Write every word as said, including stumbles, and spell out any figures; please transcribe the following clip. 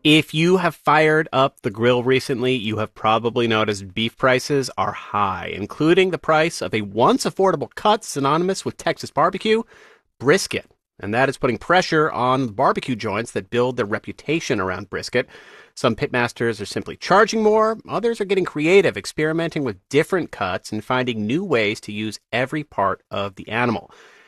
If you have fired up the grill recently, you have probably noticed beef prices are high, including the price of a once affordable cut synonymous with Texas barbecue, brisket. And that is putting pressure on the barbecue joints that build their reputation around brisket. Some pitmasters are simply charging more. Others are getting creative, experimenting with different cuts and finding new ways to use every part of the animal.